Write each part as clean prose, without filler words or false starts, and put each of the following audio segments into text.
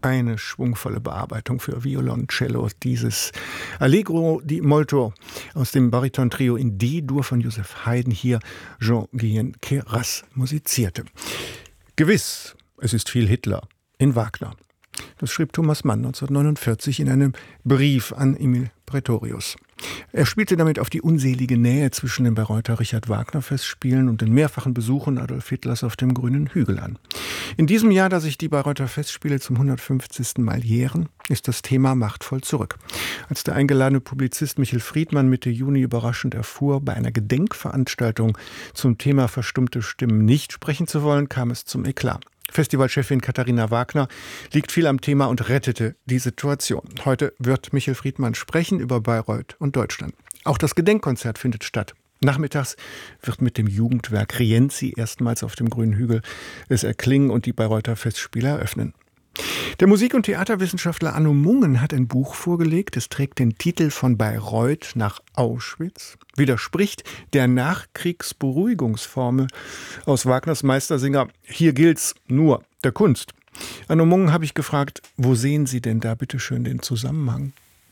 Eine schwungvolle Bearbeitung für Violoncello, dieses Allegro di molto aus dem Bariton-Trio in D-Dur von Joseph Haydn, hier Jean-Guyen Queyras musizierte. Gewiss, es ist viel Hitler in Wagner. Das schrieb Thomas Mann 1949 in einem Brief an Emil Praetorius. Er spielte damit auf die unselige Nähe zwischen den Bayreuther Richard-Wagner-Festspielen und den mehrfachen Besuchen Adolf Hitlers auf dem Grünen Hügel an. In diesem Jahr, da sich die Bayreuther Festspiele zum 150. Mal jähren, ist das Thema machtvoll zurück. Als der eingeladene Publizist Michel Friedmann Mitte Juni überraschend erfuhr, bei einer Gedenkveranstaltung zum Thema verstummte Stimmen nicht sprechen zu wollen, kam es zum Eklat. Festivalchefin Katharina Wagner liegt viel am Thema und rettete die Situation. Heute wird Michel Friedmann sprechen über Bayreuth und Deutschland. Auch das Gedenkkonzert findet statt. Nachmittags wird mit dem Jugendwerk Rienzi erstmals auf dem Grünen Hügel es erklingen und die Bayreuther Festspiele eröffnen. Der Musik- und Theaterwissenschaftler Arno Mungen hat ein Buch vorgelegt. Es trägt den Titel Von Bayreuth nach Auschwitz, widerspricht der Nachkriegsberuhigungsformel aus Wagners Meistersinger Hier gilt's nur der Kunst. Arno Mungen habe ich gefragt, wo sehen Sie denn da bitte schön den Zusammenhang?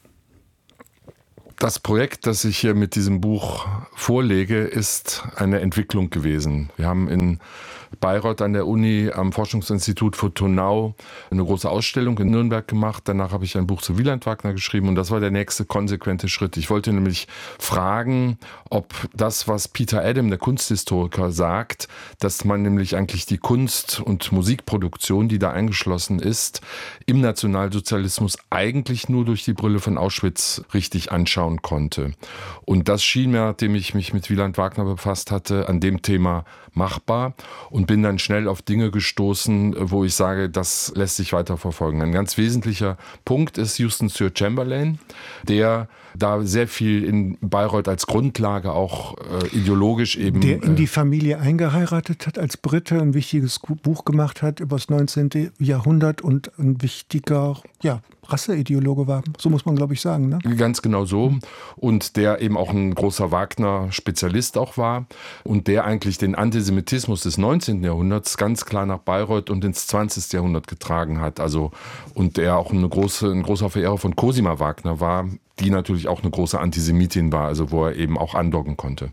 Das Projekt, das ich hier mit diesem Buch vorlege, ist eine Entwicklung gewesen. Wir haben in Bayreuth an der Uni am Forschungsinstitut für Turnau eine große Ausstellung in Nürnberg gemacht. Danach habe ich ein Buch zu Wieland Wagner geschrieben und das war der nächste konsequente Schritt. Ich wollte nämlich fragen, ob das, was Peter Adam, der Kunsthistoriker, sagt, dass man nämlich eigentlich die Kunst- und Musikproduktion, die da eingeschlossen ist, im Nationalsozialismus eigentlich nur durch die Brille von Auschwitz richtig anschauen konnte. Und das schien mir, nachdem ich mich mit Wieland Wagner befasst hatte, an dem Thema machbar und bin dann schnell auf Dinge gestoßen, wo ich sage, das lässt sich weiter verfolgen. Ein ganz wesentlicher Punkt ist Houston Stewart Chamberlain, der da sehr viel in Bayreuth als Grundlage auch ideologisch eben... Der in die Familie eingeheiratet hat, als Brite ein wichtiges Buch gemacht hat über das 19. Jahrhundert und ein wichtiger Rasseideologe war. So muss man, glaube ich, sagen. Ne? Ganz genau so. Und der eben auch ein großer Wagner-Spezialist auch war und der eigentlich den Antisemitismus des 19. Jahrhunderts ganz klar nach Bayreuth und ins 20. Jahrhundert getragen hat. Und der auch ein großer Verehrer von Cosima Wagner war, die natürlich auch eine große Antisemitin war, also wo er eben auch andocken konnte.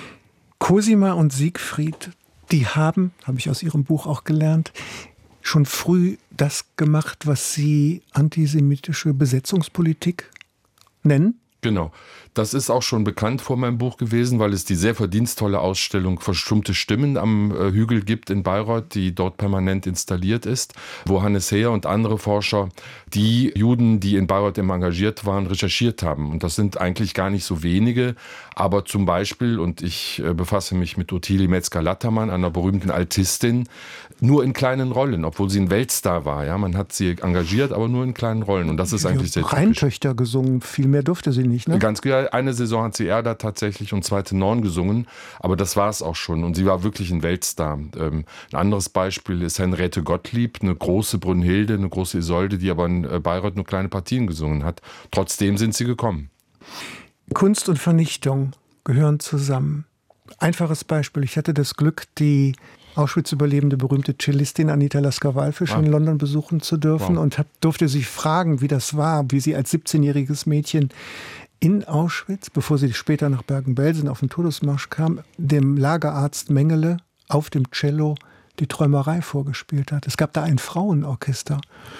Cosima und Siegfried, die habe ich aus ihrem Buch auch gelernt, schon früh das gemacht, was Sie antisemitische Besetzungspolitik nennen? Genau. Das ist auch schon bekannt vor meinem Buch gewesen, weil es die sehr verdienstvolle Ausstellung Verstummte Stimmen am Hügel gibt in Bayreuth, die dort permanent installiert ist, wo Hannes Heer und andere Forscher die Juden, die in Bayreuth engagiert waren, recherchiert haben. Und das sind eigentlich gar nicht so wenige, aber zum Beispiel, und ich befasse mich mit Ottilie Metzger-Lattermann, einer berühmten Altistin, nur in kleinen Rollen, obwohl sie ein Weltstar war. Ja, man hat sie engagiert, aber nur in kleinen Rollen. Und das ist eigentlich sehr typisch. Rheintöchter gesungen, viel mehr durfte sie nicht, ne? Ganz genau. Eine Saison hat sie Erda tatsächlich und zweite Norn gesungen, aber das war es auch schon. Und sie war wirklich ein Weltstar. Ein anderes Beispiel ist Henriette Gottlieb, eine große Brünnhilde, eine große Isolde, die aber in Bayreuth nur kleine Partien gesungen hat. Trotzdem sind sie gekommen. Kunst und Vernichtung gehören zusammen. Einfaches Beispiel. Ich hatte das Glück, die Auschwitz-überlebende berühmte Cellistin Anita Lasker-Wallfisch in London besuchen zu dürfen und durfte sie fragen, wie das war, wie sie als 17-jähriges Mädchen in Auschwitz, bevor sie später nach Bergen-Belsen auf den Todesmarsch kam, dem Lagerarzt Mengele auf dem Cello die Träumerei vorgespielt hat. Es gab da ein Frauenorchester.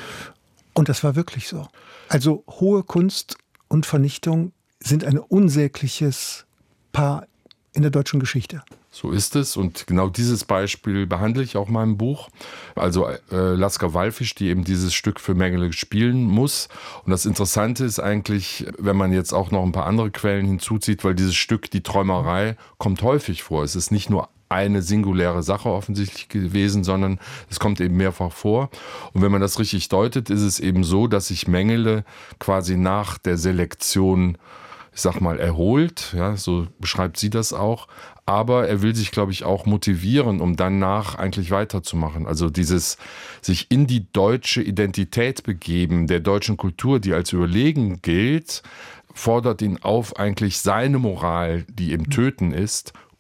Und das war wirklich so. Also hohe Kunst und Vernichtung sind ein unsägliches Paar in der deutschen Geschichte. So ist es und genau dieses Beispiel behandle ich auch in meinem Buch. Also Lasker-Wallfisch, die eben dieses Stück für Mengele spielen muss. Und das Interessante ist eigentlich, wenn man jetzt auch noch ein paar andere Quellen hinzuzieht, weil dieses Stück, die Träumerei, kommt häufig vor. Es ist nicht nur eine singuläre Sache offensichtlich gewesen, sondern es kommt eben mehrfach vor. Und wenn man das richtig deutet, ist es eben so, dass sich Mengele quasi nach der Selektion, ich sag mal, erholt, ja, so beschreibt sie das auch, aber er will sich, glaube ich, auch motivieren, um danach eigentlich weiterzumachen. Also dieses sich in die deutsche Identität begeben, der deutschen Kultur, die als überlegen gilt, fordert ihn auf, eigentlich seine Moral, die im Töten ist,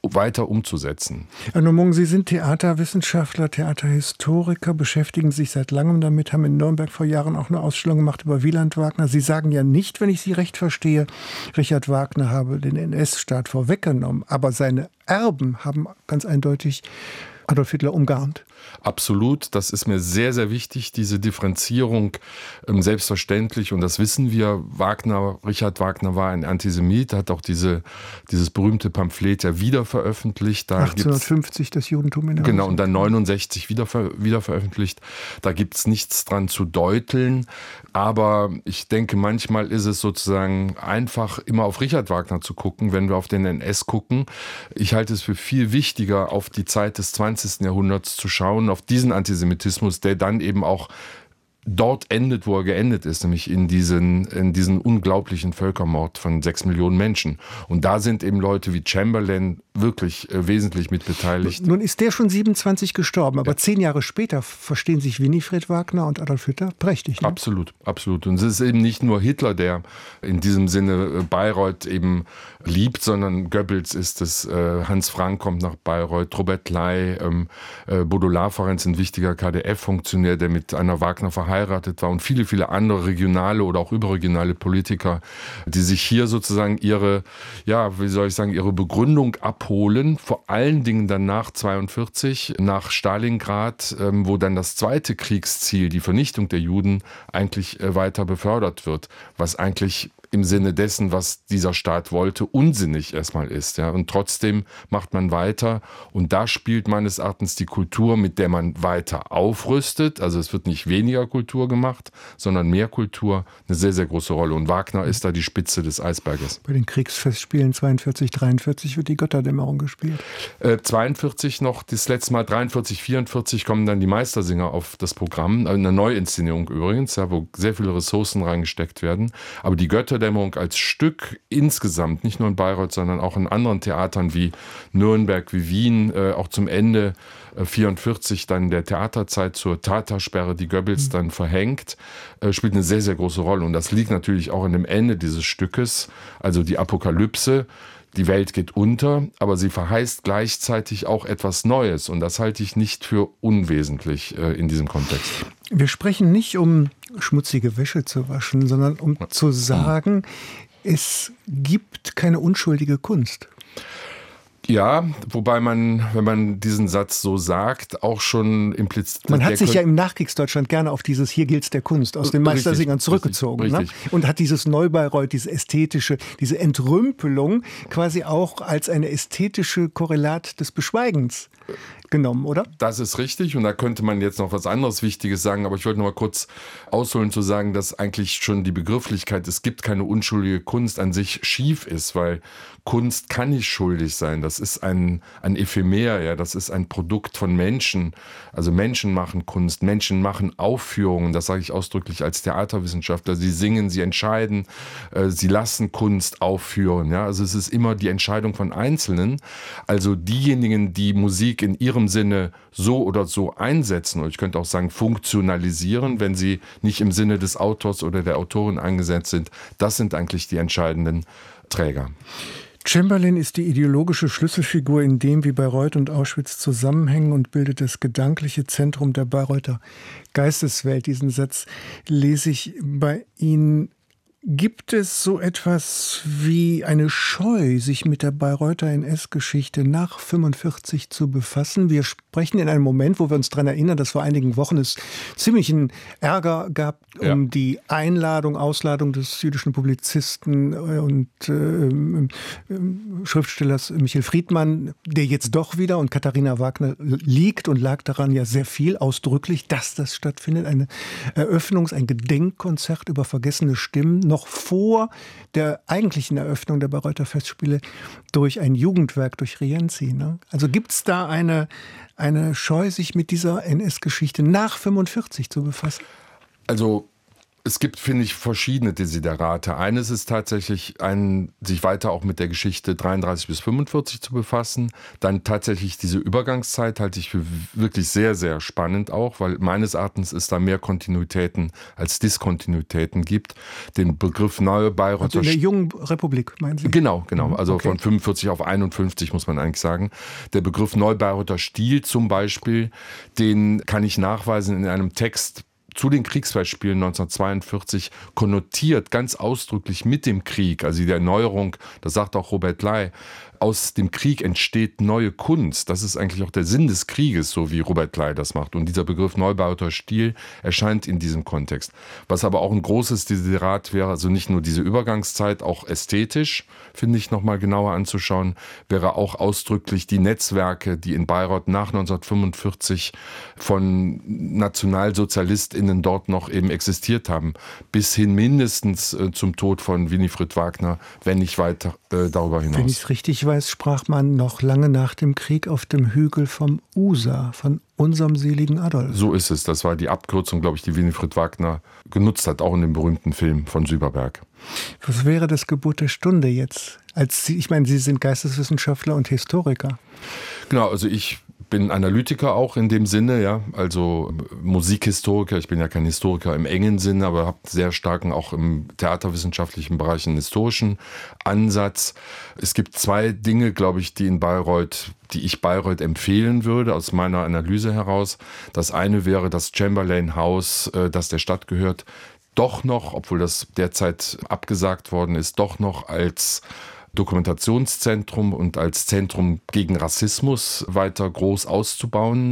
weiter umzusetzen. Herr Nomong, Sie sind Theaterwissenschaftler, Theaterhistoriker, beschäftigen sich seit langem damit, haben in Nürnberg vor Jahren auch eine Ausstellung gemacht über Wieland Wagner. Sie sagen ja nicht, wenn ich Sie recht verstehe, Richard Wagner habe den NS-Staat vorweggenommen, aber seine Erben haben ganz eindeutig Adolf Hitler umgarnt. Absolut, das ist mir sehr, sehr wichtig, diese Differenzierung. Selbstverständlich, und das wissen wir, Richard Wagner war ein Antisemit, hat auch dieses berühmte Pamphlet ja wieder veröffentlicht. Da 1850 das Judentum in der Genau, und dann 69 wieder veröffentlicht. Da gibt es nichts dran zu deuteln, aber ich denke, manchmal ist es sozusagen einfach, immer auf Richard Wagner zu gucken, wenn wir auf den NS gucken. Ich halte es für viel wichtiger, auf die Zeit des 20. Jahrhunderts zu schauen, auf diesen Antisemitismus, der dann eben auch dort endet, wo er geendet ist, nämlich in diesen unglaublichen Völkermord von 6 Millionen Menschen. Und da sind eben Leute wie Chamberlain wirklich wesentlich mit beteiligt. Nun ist der schon 27 gestorben, aber 10 Jahre später verstehen sich Winifred Wagner und Adolf Hitler prächtig. Ne? Absolut, absolut. Und es ist eben nicht nur Hitler, der in diesem Sinne Bayreuth eben liebt, sondern Goebbels ist es, Hans Frank kommt nach Bayreuth, Robert Ley, Bodo Laferenz, ein wichtiger KdF-Funktionär, der mit Anna Wagner verheiratet war, und viele, viele andere regionale oder auch überregionale Politiker, die sich hier sozusagen ihre Begründung abholen, vor allen Dingen dann nach 1942, nach Stalingrad, wo dann das zweite Kriegsziel, die Vernichtung der Juden, eigentlich weiter befördert wird, was eigentlich im Sinne dessen, was dieser Staat wollte, unsinnig erstmal ist. Ja. Und trotzdem macht man weiter, und da spielt meines Erachtens die Kultur, mit der man weiter aufrüstet, also es wird nicht weniger Kultur gemacht, sondern mehr Kultur, eine sehr, sehr große Rolle. Und Wagner ist da die Spitze des Eisberges. Bei den Kriegsfestspielen 42, 43 wird die Götterdämmerung gespielt. 42 noch, das letzte Mal, 43, 44 kommen dann die Meistersinger auf das Programm, eine Neuinszenierung übrigens, ja, wo sehr viele Ressourcen reingesteckt werden. Aber die Götterdämmerung als Stück insgesamt, nicht nur in Bayreuth, sondern auch in anderen Theatern wie Nürnberg, wie Wien, auch zum Ende 44 dann der Theaterzeit zur Tatersperre, die Goebbels dann verhängt, spielt eine sehr, sehr große Rolle. Und das liegt natürlich auch in dem Ende dieses Stückes, also die Apokalypse. Die Welt geht unter, aber sie verheißt gleichzeitig auch etwas Neues. Und das halte ich nicht für unwesentlich in diesem Kontext. Wir sprechen nicht, um schmutzige Wäsche zu waschen, sondern um zu sagen, es gibt keine unschuldige Kunst. Ja, wobei man, wenn man diesen Satz so sagt, auch schon impliziert... Man hat sich ja im Nachkriegsdeutschland gerne auf dieses Hier gilt's der Kunst aus den Meistersingern zurückgezogen. Richtig. Ne? Und hat dieses Neubayreuth, diese ästhetische, diese Entrümpelung quasi auch als eine ästhetische Korrelat des Beschweigens genommen, oder? Das ist richtig, und da könnte man jetzt noch was anderes Wichtiges sagen, aber ich wollte noch mal kurz ausholen zu sagen, dass eigentlich schon die Begrifflichkeit, es gibt keine unschuldige Kunst, an sich schief ist, weil Kunst kann nicht schuldig sein. Das ist ein Ephemer, ja, das ist ein Produkt von Menschen. Also Menschen machen Kunst, Menschen machen Aufführungen, das sage ich ausdrücklich als Theaterwissenschaftler. Sie singen, sie entscheiden, sie lassen Kunst aufführen. Ja? Also es ist immer die Entscheidung von Einzelnen. Also diejenigen, die Musik in ihrem Sinne so oder so einsetzen, und ich könnte auch sagen funktionalisieren, wenn sie nicht im Sinne des Autors oder der Autorin eingesetzt sind, das sind eigentlich die entscheidenden Träger. Chamberlain ist die ideologische Schlüsselfigur in dem, wie Bayreuth und Auschwitz zusammenhängen, und bildet das gedankliche Zentrum der Bayreuther Geisteswelt. Diesen Satz lese ich bei Ihnen. Gibt es so etwas wie eine Scheu, sich mit der Bayreuther NS-Geschichte nach 1945 zu befassen? Wir sprechen in einem Moment, wo wir uns daran erinnern, dass vor einigen Wochen es ziemlichen Ärger gab um die Ausladung des jüdischen Publizisten und Schriftstellers Michael Friedmann, der jetzt doch wieder, und Katharina Wagner lag daran ja sehr viel ausdrücklich, dass das stattfindet. Ein Gedenkkonzert über vergessene Stimmen, noch vor der eigentlichen Eröffnung der Bayreuther Festspiele durch ein Jugendwerk, durch Rienzi. Ne? Also gibt es da eine Scheu, sich mit dieser NS-Geschichte nach 1945 zu befassen? Also Es gibt, finde ich, verschiedene Desiderate. Eines ist tatsächlich, sich weiter auch mit der Geschichte 33 bis 45 zu befassen. Dann tatsächlich diese Übergangszeit halte ich für wirklich sehr, sehr spannend auch, weil meines Erachtens es da mehr Kontinuitäten als Diskontinuitäten gibt. Den Begriff Neue Bayreuther... Also in der jungen Republik, meinen Sie? Genau. Also okay. Von 45 auf 51 muss man eigentlich sagen. Der Begriff Neubayreuther Stil zum Beispiel, den kann ich nachweisen in einem Text zu den Kriegsfestspielen 1942, konnotiert ganz ausdrücklich mit dem Krieg, also die Erneuerung, das sagt auch Robert Ley, aus dem Krieg entsteht neue Kunst. Das ist eigentlich auch der Sinn des Krieges, so wie Robert Ley das macht. Und dieser Begriff Neubayreuther Stil erscheint in diesem Kontext. Was aber auch ein großes Desiderat wäre, also nicht nur diese Übergangszeit, auch ästhetisch, finde ich, nochmal genauer anzuschauen, wäre auch ausdrücklich die Netzwerke, die in Bayreuth nach 1945 von NationalsozialistInnen dort noch eben existiert haben, bis hin mindestens zum Tod von Winifred Wagner, wenn nicht weiter darüber hinaus. Wenn ich es richtig weiß, sprach man noch lange nach dem Krieg auf dem Hügel vom USA, von unserem seligen Adolf. So ist es. Das war die Abkürzung, glaube ich, die Winifred Wagner genutzt hat, auch in dem berühmten Film von Süberberg. Was wäre das Gebot der Stunde jetzt? Ich meine, Sie sind Geisteswissenschaftler und Historiker. Genau, also ich bin Analytiker auch in dem Sinne, ja, also Musikhistoriker. Ich bin ja kein Historiker im engen Sinne, aber habe sehr starken auch im theaterwissenschaftlichen Bereich einen historischen Ansatz. Es gibt zwei Dinge, glaube ich, die ich Bayreuth empfehlen würde, aus meiner Analyse heraus. Das eine wäre das Chamberlain House, das der Stadt gehört, doch noch, obwohl das derzeit abgesagt worden ist, doch noch als Dokumentationszentrum und als Zentrum gegen Rassismus weiter groß auszubauen.